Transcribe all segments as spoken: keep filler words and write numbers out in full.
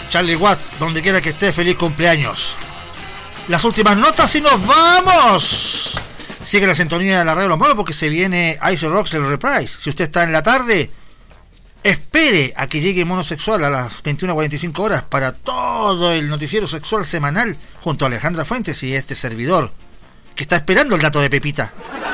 Charlie Watts, donde quiera que esté, feliz cumpleaños. Las últimas notas y nos vamos. Sigue la sintonía de la radio de los monos porque se viene Ice Rocks el Reprise. Si usted está en la tarde, espere a que llegue Monosexual a las veintiuna cuarenta y cinco horas para todo el noticiero sexual semanal junto a Alejandra Fuentes y este servidor que está esperando el dato de Pepita.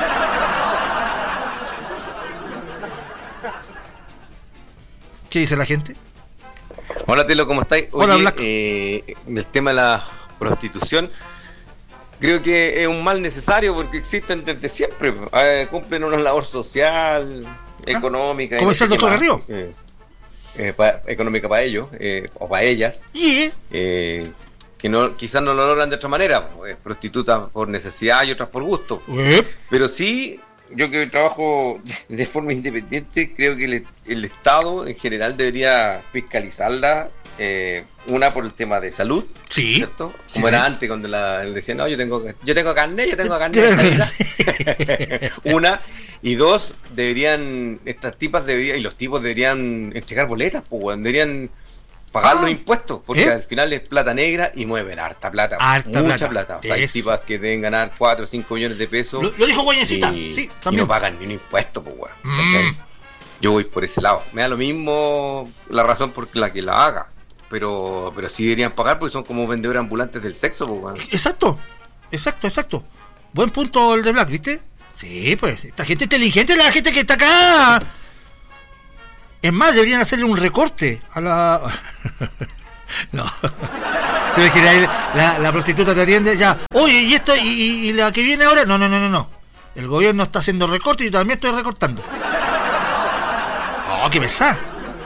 ¿Qué dice la gente? Hola Telo, ¿cómo estáis? Oye, Hola, Black. Eh, el tema de la prostitución creo que es un mal necesario porque existen desde siempre. Eh, cumplen una labor social, económica. ¿Cómo es el doctor Garrido? Eh, eh, pa, económica para ellos, eh, o para ellas. Yeah. Eh, que no, quizás no lo logran de otra manera, pues, prostitutas por necesidad y otras por gusto. Yep. Pero sí, yo que trabajo de forma independiente, creo que el, el Estado en general debería fiscalizarla. Eh, una por el tema de salud, sí, ¿cierto? Como sí, era sí. antes cuando la, él decía, no, yo tengo yo tengo carnet, yo tengo carnet. Una, y dos, deberían, estas tipas deberían, y los tipos deberían entregar boletas, pues, deberían pagar ah, los impuestos, porque ¿eh? Al final es plata negra y mueven harta plata, harta mucha plata. plata. O sea, hay tipas que deben ganar cuatro o cinco millones de pesos. Lo, lo dijo Guañecita, y, sí, y también. no pagan ni un impuesto, pues, bueno, mm. Yo voy por ese lado. Me da lo mismo la razón por la que la haga. Pero, pero sí deberían pagar porque son como vendedores ambulantes del sexo, pues, bueno. Exacto, exacto, exacto. Buen punto el de Black, ¿viste? Sí, pues, esta gente inteligente es la gente que está acá. Es más, deberían hacerle un recorte a la... No. Pero es que la, la, la prostituta te atiende ya. Oye, ¿y esto? ¿Y, y la que viene ahora? No, no, no, no, no. El gobierno está haciendo recorte y yo también estoy recortando. Oh, qué pesada.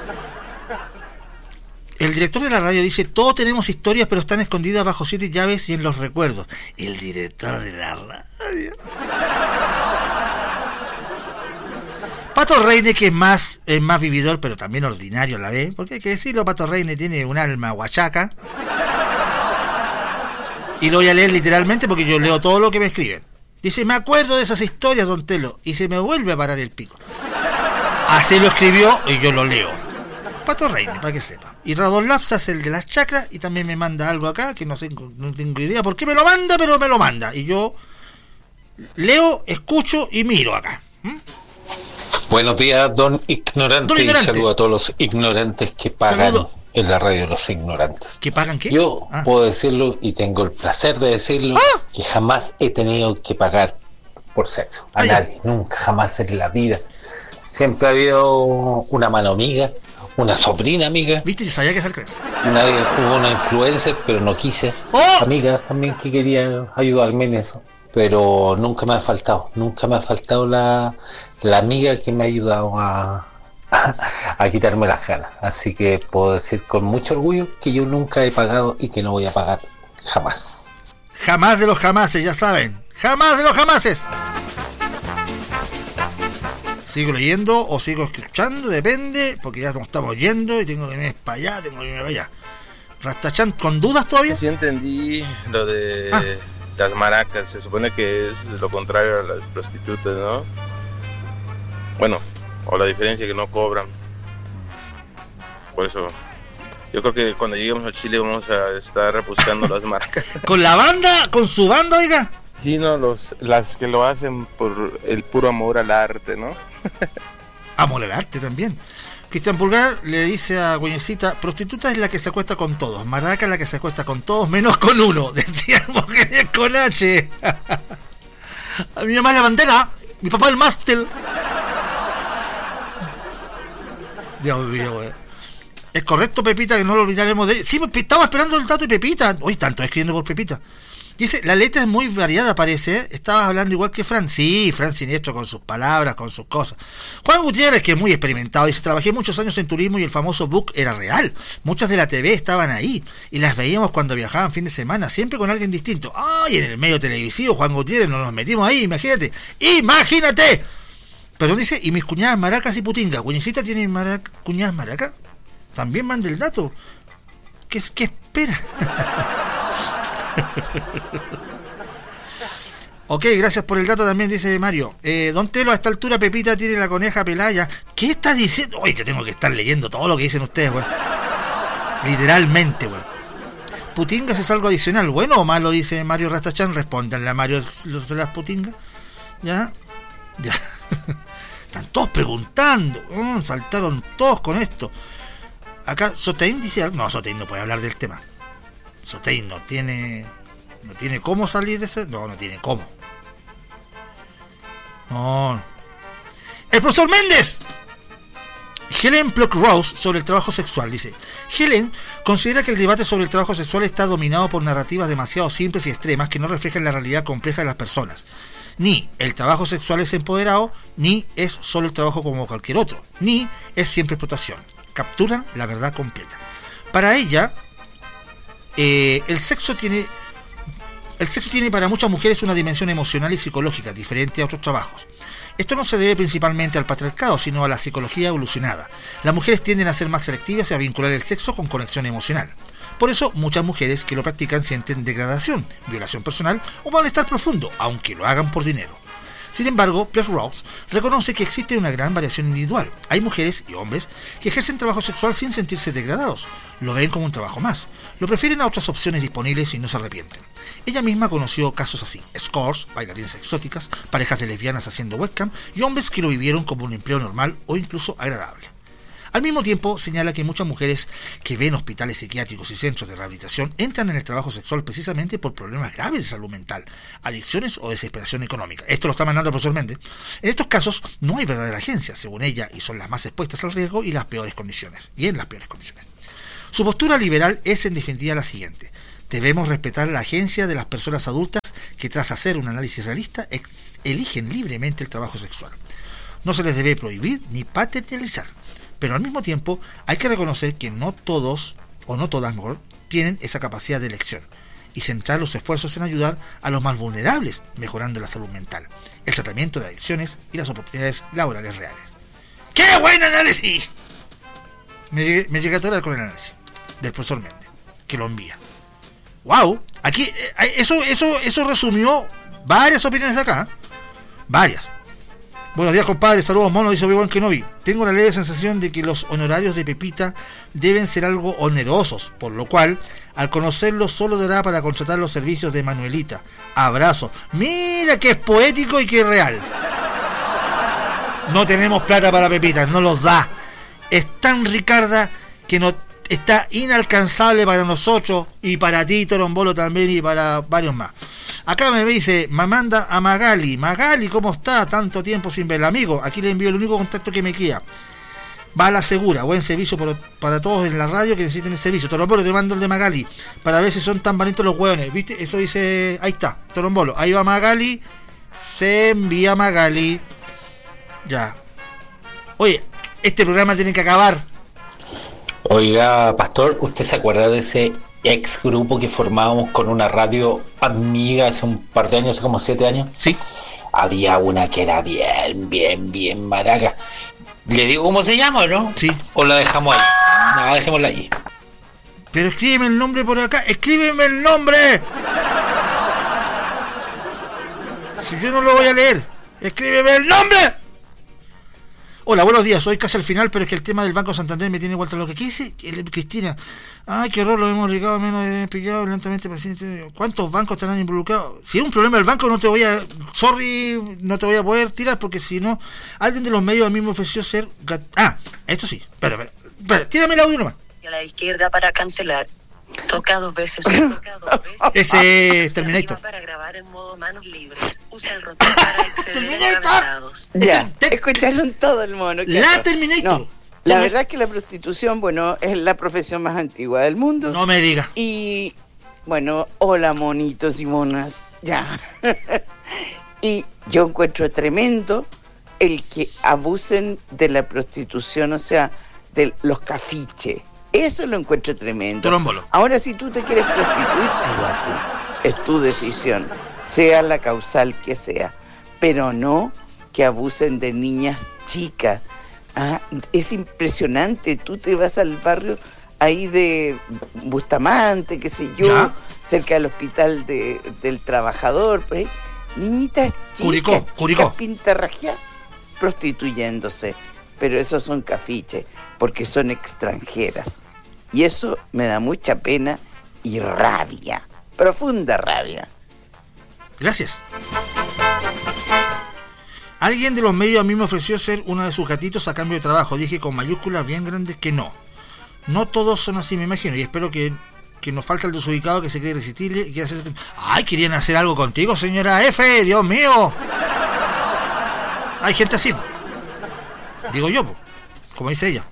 El director de la radio dice, todos tenemos historias pero están escondidas bajo siete llaves y en los recuerdos. El director de la radio. Pato Reine, que es más, es más vividor pero también ordinario a la vez, porque hay que decirlo, Pato Reine tiene un alma huachaca. Y lo voy a leer literalmente porque yo leo todo lo que me escriben. Dice, me acuerdo de esas historias, don Telo, y se me vuelve a parar el pico. Así lo escribió y yo lo leo. Pato Reine, para que sepa. Y Radon Lapsas, el de las chacras, y también me manda algo acá, que no sé, no tengo idea por qué me lo manda, pero me lo manda. Y yo leo, escucho y miro acá. ¿Mm? Buenos días, don ignorante, don ignorante. Y saludo a todos los ignorantes que pagan saludo. En la radio los ignorantes. ¿Que pagan qué? Yo ah. puedo decirlo y tengo el placer de decirlo, ¿Ah? que jamás he tenido que pagar por sexo. A ah, nadie, ya. Nunca, jamás en la vida. Siempre ha habido una mano amiga, una sobrina amiga. ¿Viste? Yo sabía que hacer eso. Una, hubo una influencer, pero no quise. ¡Oh! Amiga también que quería ayudarme en eso. Pero nunca me ha faltado, nunca me ha faltado la, la amiga que me ha ayudado a, a, a quitarme las ganas. Así que puedo decir con mucho orgullo que yo nunca he pagado y que no voy a pagar jamás. Jamás de los jamases, ya saben. Jamás de los jamases. ¿Sigo leyendo o sigo escuchando? Depende, porque ya nos estamos yendo y tengo que irme para allá, tengo que irme para allá. Rastachan, ¿con dudas todavía? Sí entendí lo de ah. las maracas, se supone que es lo contrario a las prostitutas, ¿no? Bueno, o la diferencia que no cobran. Por eso, yo creo que cuando lleguemos a Chile vamos a estar repuscando las maracas. ¿Con la banda? ¿Con su banda, oiga? Sí, no, los, las que lo hacen por el puro amor al arte, ¿no? Amor al arte también. Cristian Pulgar le dice a Guñecita, prostituta es la que se acuesta con todos, maraca es la que se acuesta con todos menos con uno. Decían mujeres con H. A mi mamá la bandera, mi papá el máster. Dios mío, güey. Es correcto, Pepita, que no lo olvidaremos de... Sí, estaba esperando el dato de Pepita. Hoy tanto escribiendo por Pepita. Dice, la letra es muy variada, parece, ¿eh? Estabas hablando igual que Fran. Sí, Fran Siniestro con sus palabras, con sus cosas. Juan Gutiérrez, que es muy experimentado, dice, trabajé muchos años en turismo y el famoso book era real. Muchas de la T V estaban ahí y las veíamos cuando viajaban fin de semana, siempre con alguien distinto. ¡Ay! En el medio televisivo, Juan Gutiérrez, nos nos metimos ahí, imagínate. ¡Imagínate! Perdón, dice, y mis cuñadas maracas y putingas. ¿Guñecita tiene marac cuñadas maracas? También manda el dato. ¿Qué, qué espera? Ok, gracias por el dato también, dice Mario. Eh, Don Telo, a esta altura Pepita tiene la coneja pelaya. ¿Qué está diciendo? Oye, yo tengo que estar leyendo todo lo que dicen ustedes, güey. Literalmente, weón. ¿Putingas es algo adicional? ¿Bueno o malo? Dice Mario Rastachan. Respóndanle a Mario los de las putingas. Ya, ya. Están todos preguntando. Oh, saltaron todos con esto. Acá Sotein dice... No, Sotein no puede hablar del tema. Sotein no tiene... No tiene cómo salir de ese... No, no tiene cómo. No. El profesor Méndez. Helen Pluck-Rose sobre el trabajo sexual dice: Helen considera que el debate sobre el trabajo sexual está dominado por narrativas demasiado simples y extremas que no reflejan la realidad compleja de las personas. Ni el trabajo sexual es empoderado, ni es solo el trabajo como cualquier otro, ni es siempre explotación. Capturan la verdad completa. Para ella, eh, el sexo tiene el sexo tiene para muchas mujeres una dimensión emocional y psicológica diferente a otros trabajos. Esto no se debe principalmente al patriarcado, sino a la psicología evolucionada. Las mujeres tienden a ser más selectivas y a vincular el sexo con conexión emocional. Por eso, muchas mujeres que lo practican sienten degradación, violación personal o malestar profundo, aunque lo hagan por dinero. Sin embargo, Pluck-Rose reconoce que existe una gran variación individual. Hay mujeres y hombres que ejercen trabajo sexual sin sentirse degradados. Lo ven como un trabajo más. Lo prefieren a otras opciones disponibles y no se arrepienten. Ella misma conoció casos así: escorts, bailarinas exóticas, parejas de lesbianas haciendo webcam y hombres que lo vivieron como un empleo normal o incluso agradable. Al mismo tiempo, señala que muchas mujeres que ven hospitales psiquiátricos y centros de rehabilitación entran en el trabajo sexual precisamente por problemas graves de salud mental, adicciones o desesperación económica. Esto lo está mandando el profesor Méndez. En estos casos no hay verdadera agencia, según ella, y son las más expuestas al riesgo y las peores condiciones, y en las peores condiciones. Su postura liberal es en definitiva la siguiente: debemos respetar la agencia de las personas adultas que, tras hacer un análisis realista, ex- eligen libremente el trabajo sexual. No se les debe prohibir ni paternalizar, pero al mismo tiempo hay que reconocer que no todos, o no todas mejor, tienen esa capacidad de elección, y centrar los esfuerzos en ayudar a los más vulnerables, mejorando la salud mental, el tratamiento de adicciones y las oportunidades laborales reales. ¡Qué buen análisis! Me llegué, me llegué a atorar con el análisis del profesor Méndez, que lo envía. ¡Wow! Aquí, eh, eso, eso, eso resumió varias opiniones acá. ¿eh? Varias. Buenos días, compadre. Saludos, mono. Dice Obi-Wan Kenobi. Tengo la leve sensación de que los honorarios de Pepita deben ser algo onerosos, por lo cual, al conocerlo, solo dará para contratar los servicios de Manuelita. Abrazo. Mira que es poético y que es real. No tenemos plata para Pepita, no los da. Es tan ricarda que no está inalcanzable para nosotros y para ti, Torombolo, también, y para varios más. Acá me dice, me manda a Magali. Magali, ¿cómo está? Tanto tiempo sin verla. Amigo, aquí le envío el único contacto que me queda. Va a la segura. Buen servicio por, para todos en la radio que necesiten el servicio. Torombolo, te mando el de Magali para ver si son tan bonitos los hueones. ¿Viste? Eso dice... Ahí está, Torombolo. Ahí va Magali. Se envía Magali. Ya. Oye, este programa tiene que acabar. Oiga, Pastor, ¿usted se acuerda de ese ex grupo que formábamos con una radio amiga hace un par de años, hace como siete años? Sí. Había una que era bien, bien, bien maraca. ¿Le digo cómo se llama o no? Sí. ¿O la dejamos ahí? No, dejémosla ahí. Pero escríbeme el nombre por acá. ¡Escríbeme el nombre! Si yo no lo voy a leer. ¡Escríbeme el nombre! Hola, buenos días. Hoy casi al final, pero es que el tema del Banco Santander me tiene vuelta loca. ¿Qué dice Cristina? Ay, qué horror, lo hemos rigado menos de pillado lentamente paciente. ¿Cuántos bancos estarán involucrados? Si es un problema del banco, no te voy a... Sorry, no te voy a poder tirar, porque si no... Alguien de los medios a mí me ofreció ser... Gat... Ah, esto sí. Espera, espera. Espera, tírame el audio nomás. A la izquierda para cancelar. Toca dos veces. Toca dos veces. Ese es Terminator. Para grabar en modo manos libres. Usa el rotor para acceder a encabezados. Ya, escucharon todo el mono. La Terminator. No, la verdad es que la prostitución, bueno, es la profesión más antigua del mundo. No me digas. Y, bueno, hola monitos y monas. Ya. Y yo encuentro tremendo el que abusen de la prostitución, o sea, de los cafiches. Eso lo encuentro tremendo. Torombolo. Ahora, si tú te quieres prostituir, allá tú. Es tu decisión, sea la causal que sea. Pero no que abusen de niñas chicas. Ah, es impresionante. Tú te vas al barrio ahí de Bustamante, qué sé yo, ¿ya? Cerca del hospital de, del trabajador, por ahí. Niñitas chicas, Curicó, chicas Curicó. pintarrajeadas, prostituyéndose. Pero esos son cafiches, porque son extranjeras. Y eso me da mucha pena y rabia, profunda rabia. Gracias. Alguien de los medios a mí me ofreció ser uno de sus gatitos a cambio de trabajo. Dije con mayúsculas bien grandes que no. No todos son así, me imagino, y espero que, que nos falta el desubicado que se cree irresistible y quiere hacer... ¡Ay, querían hacer algo contigo, señora F! ¡Dios mío! Hay gente así. Digo yo, como dice ella.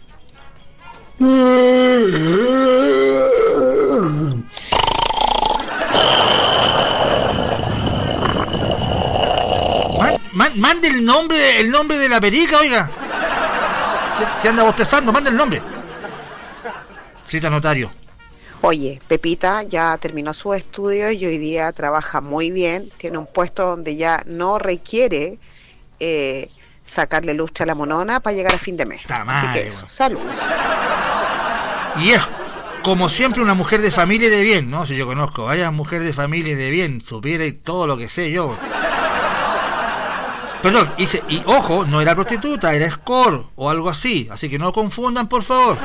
Man, man, mande el nombre, el nombre de la perica, oiga. Se anda bostezando, mande el nombre. Cita notario. Oye, Pepita ya terminó sus estudios y hoy día trabaja muy bien. Tiene un puesto donde ya no requiere eh, sacarle lustre a la monona para llegar a fin de mes. Así que eso, saludos. Y es, como siempre, una mujer de familia y de bien, ¿no? Si yo conozco, vaya mujer de familia y de bien, supiera y todo lo que sé yo. Perdón, dice, y ojo, no era prostituta, era escort o algo así, así que no confundan, por favor.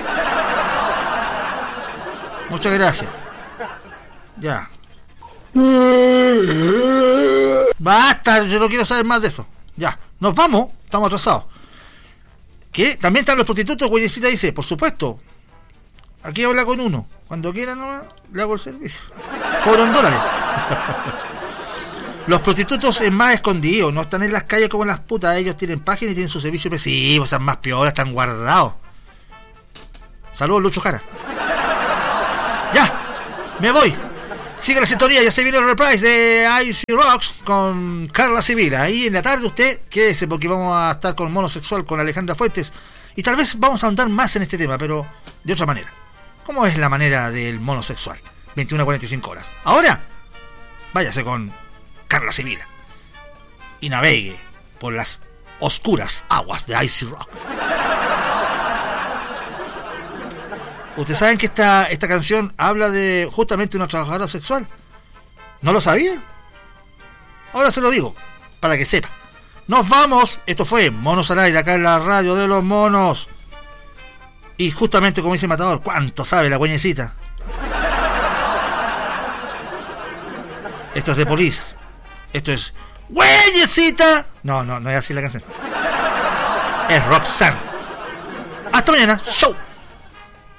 Muchas gracias. Ya. Basta, yo no quiero saber más de eso. Ya, nos vamos, estamos atrasados. ¿Qué? También están los prostitutos, Güeyecita dice, por supuesto. Aquí habla con uno. Cuando quiera no le hago el servicio. Cobran dólares. Los prostitutos es más escondidos, no están en las calles como las putas. Ellos tienen páginas y tienen su servicio. Sí, pues están más piolas, están guardados. Saludos, Lucho Jara. Ya, me voy. Sigue la sintonía, ya se viene el reprise de Icy Rocks con Carla Civil. Ahí en la tarde usted quédese porque vamos a estar con Mono Sexual con Alejandra Fuentes. Y tal vez vamos a ahondar más en este tema, pero de otra manera. ¿Cómo es la manera del mono sexual? veintiuna a cuarenta y cinco horas. Ahora, váyase con Carla Civil y navegue por las oscuras aguas de Icy Rock. Ustedes saben que esta, esta canción habla de justamente una trabajadora sexual. ¿No lo sabía? Ahora se lo digo, para que sepa. Nos vamos. Esto fue Monos al Aire, acá en la radio de los monos. Y justamente como dice Matador, ¿cuánto sabe la güeñecita? Esto es de Police. Esto es ¡Güeyecita! No, no, no es así la canción. Es Roxanne. Hasta mañana. Show.